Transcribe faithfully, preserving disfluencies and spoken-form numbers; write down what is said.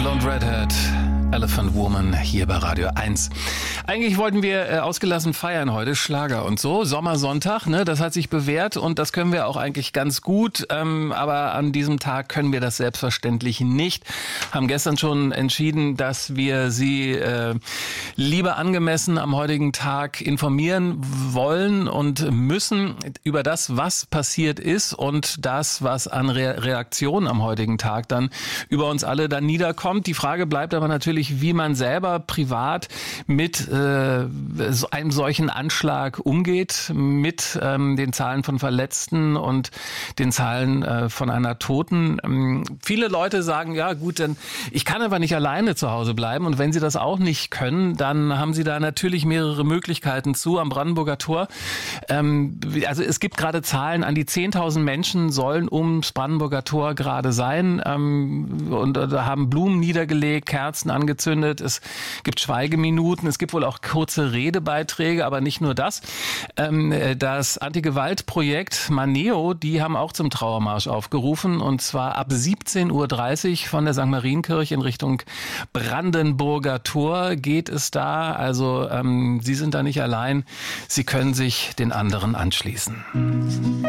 und Redhead, Elephant Woman hier bei Radio eins. Eigentlich wollten wir äh, ausgelassen feiern heute, Schlager und so. Sommersonntag, ne, das hat sich bewährt und das können wir auch eigentlich ganz gut. Ähm, aber an diesem Tag können wir das selbstverständlich nicht. Haben gestern schon entschieden, dass wir Sie äh, lieber angemessen am heutigen Tag informieren wollen und müssen über das, was passiert ist und das, was an Re- Reaktionen am heutigen Tag dann über uns alle dann niederkommt. Die Frage bleibt aber natürlich, wie man selber privat mit äh, so einem solchen Anschlag umgeht, mit ähm, den Zahlen von Verletzten und den Zahlen äh, von einer Toten. Ähm, viele Leute sagen, ja gut, denn ich kann aber nicht alleine zu Hause bleiben und wenn sie das auch nicht können, dann haben sie da natürlich mehrere Möglichkeiten zu am Brandenburger Tor. Ähm, also es gibt gerade Zahlen, an die zehntausend Menschen sollen ums Brandenburger Tor gerade sein ähm, und äh, da haben Blumen niedergelegt, Kerzen angezündet, es gibt Schweigeminuten, es gibt wohl auch kurze Redebeiträge, aber nicht nur das. Ähm, das Anti-Gewalt-Projekt Maneo, die haben auch zum Trauermarsch aufgerufen und zwar ab siebzehn Uhr dreißig von der Sankt Marienkirche in Richtung Brandenburger Tor geht es da. Also ähm, Sie sind da nicht allein, Sie können sich den anderen anschließen.